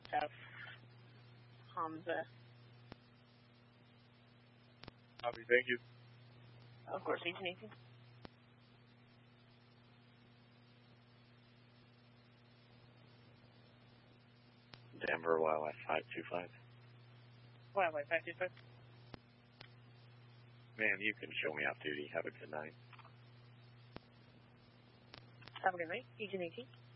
F. Hamza. Copy, thank you. Of course, 1818. Denver, YY 525. YY 525. Ma'am, you can show me off duty. Have a good night. Have a good night. 1818.